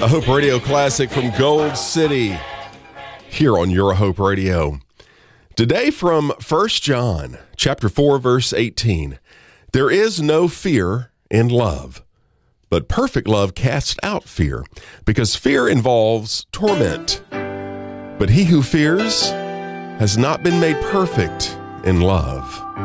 A Hope Radio classic from Gold City here on Your Hope Radio. Today from 1 John chapter 4, verse 18. There is no fear in love, but perfect love casts out fear, because fear involves torment. But he who fears has not been made perfect in love.